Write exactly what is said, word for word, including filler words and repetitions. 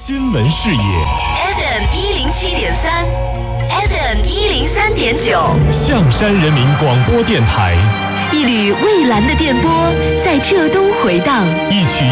新闻视野 F M 一零七点三 ，F M 一零三点九， 象山人民广播电台， 一缕蔚蓝的电波在浙东回荡， 一曲